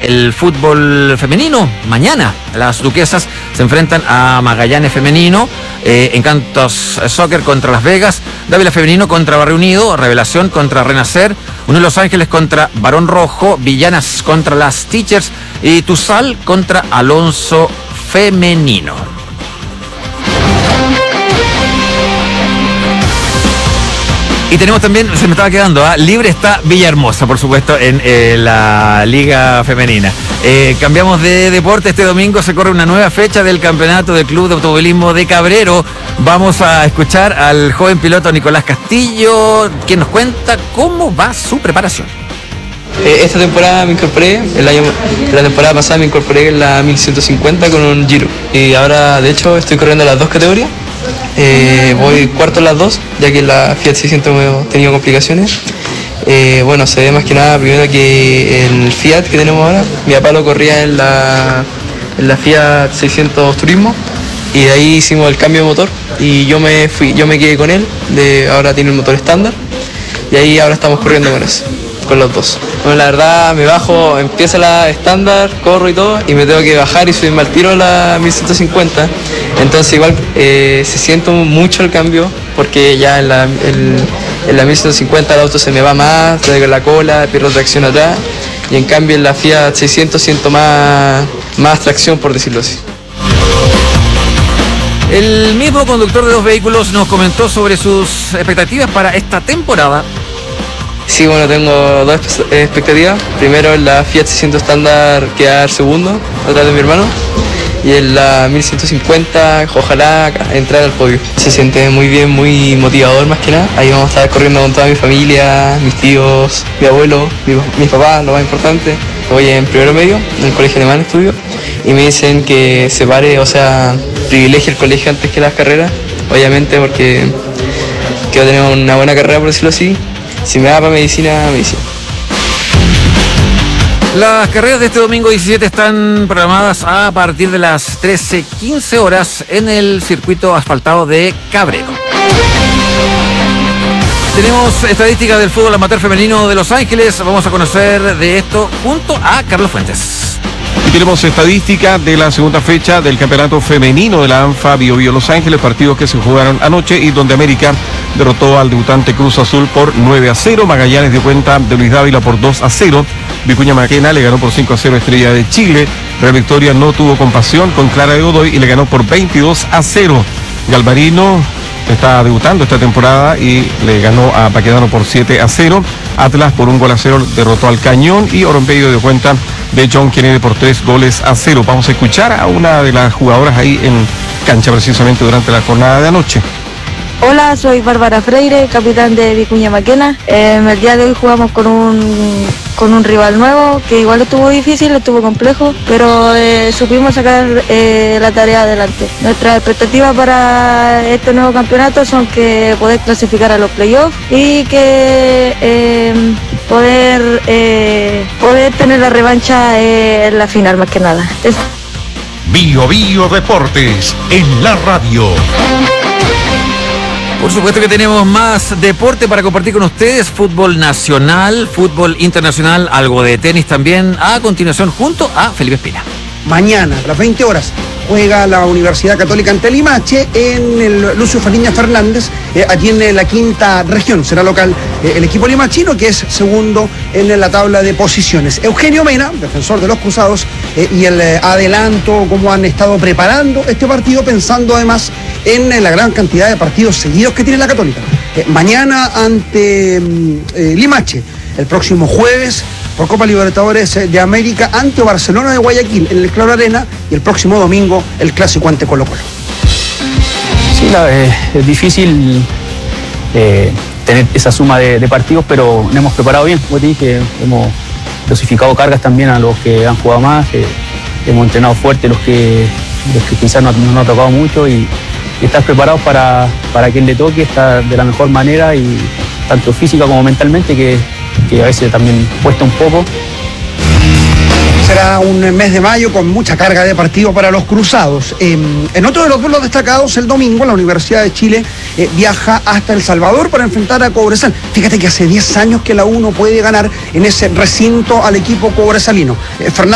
el fútbol femenino. Mañana las duquesas se enfrentan a Magallanes femenino, Encantos Soccer contra Las Vegas, Dávila femenino contra Barrio Unido, Revelación contra Renacer, Unión Los Ángeles contra Barón Rojo, Villanas contra las Teachers y Tuzal contra Alonso femenino. Y tenemos también, se me estaba quedando, libre está Villahermosa, por supuesto, en la Liga Femenina. Cambiamos de deporte. Este domingo se corre una nueva fecha del campeonato del Club de Automovilismo de Cabrero. Vamos a escuchar al joven piloto Nicolás Castillo, quien nos cuenta cómo va su preparación. Esta temporada me incorporé, la temporada pasada me incorporé en la 1150 con un Giro. Y ahora, de hecho, estoy corriendo las dos categorías. Voy cuarto en las dos, ya que en la Fiat 600 he tenido complicaciones. Bueno, se ve más que nada primero que el Fiat que tenemos ahora. Mi papá lo corría en la Fiat 600 Turismo y de ahí hicimos el cambio de motor y yo me quedé con él. Ahora tiene el motor estándar y ahí ahora estamos corriendo con eso, con los dos. Bueno, la verdad me bajo, empieza la estándar, corro y todo y me tengo que bajar y subirme al tiro a la 1150. Entonces igual se siente mucho el cambio porque ya en la 1150 el auto se me va más, traigo la cola, pierdo tracción atrás y en cambio en la Fiat 600 siento más tracción, por decirlo así. El mismo conductor de dos vehículos nos comentó sobre sus expectativas para esta temporada. Sí, bueno, tengo dos expectativas. Primero en la Fiat 600 estándar quedar segundo, atrás de mi hermano. Y en la 1150, ojalá entrar al podio. Se siente muy bien, muy motivador más que nada. Ahí vamos a estar corriendo con toda mi familia, mis tíos, mi abuelo, mis papás, lo más importante. Voy en primero medio, en el colegio alemán estudio. Y me dicen que separe, o sea, privilegie el colegio antes que las carreras. Obviamente porque quiero tener una buena carrera, por decirlo así. Si me da para medicina, medicina. Las carreras de este domingo 17 están programadas a partir de las 13:15 horas en el circuito asfaltado de Cabrero. Tenemos estadísticas del fútbol amateur femenino de Los Ángeles. Vamos a conocer de esto junto a Carlos Fuentes. Y tenemos estadística de la segunda fecha del campeonato femenino de la ANFA Bio Bio Los Ángeles, partidos que se jugaron anoche y donde América derrotó al debutante Cruz Azul por 9-0, Magallanes dio cuenta de Luis Dávila por 2-0, Vicuña Maquena le ganó por 5-0 a Estrella de Chile, Real Victoria no tuvo compasión con Clara de Godoy y le ganó por 22-0, Galvarino está debutando esta temporada y le ganó a Baquedano por 7-0, Atlas por 1-0 derrotó al Cañón y Orompello dio cuenta de John Kennedy por 3-0. Vamos a escuchar a una de las jugadoras ahí en cancha precisamente durante la jornada de anoche. Hola, soy Bárbara Freire, capitán de Vicuña Maquena. El día de hoy jugamos con un rival nuevo que igual estuvo difícil, estuvo complejo, pero supimos sacar la tarea adelante. Nuestras expectativas para este nuevo campeonato son que poder clasificar a los playoffs y que poder tener la revancha en la final más que nada. Bio Bio Deportes en la radio. Por supuesto que tenemos más deporte para compartir con ustedes, fútbol nacional, fútbol internacional, algo de tenis también, a continuación junto a Felipe Espina. Mañana, a las 20 horas, juega la Universidad Católica ante Limache en el Lucio Fariña Fernández, allí en la quinta región. Será local el equipo limachino, que es segundo en la tabla de posiciones. Eugenio Mena, defensor de los Cruzados, y el adelanto, cómo han estado preparando este partido, pensando además en la gran cantidad de partidos seguidos que tiene la Católica. Mañana ante Limache, el próximo jueves por Copa Libertadores de América ante Barcelona de Guayaquil en el Claro Arena y el próximo domingo el clásico ante Colo-Colo. Sí, es difícil tener esa suma de partidos, pero nos hemos preparado bien. Como te dije, hemos dosificado cargas también a los que han jugado más, hemos entrenado fuerte los que quizás no nos ha tocado mucho y estar preparados para quien le toque, estar de la mejor manera y tanto física como mentalmente, que a veces también cuesta un poco. Será un mes de mayo con mucha carga de partido para los Cruzados. En otro de los duelos destacados, el domingo, la Universidad de Chile viaja hasta El Salvador para enfrentar a Cobresal. Fíjate que hace 10 años que la U no puede ganar en ese recinto al equipo cobresalino.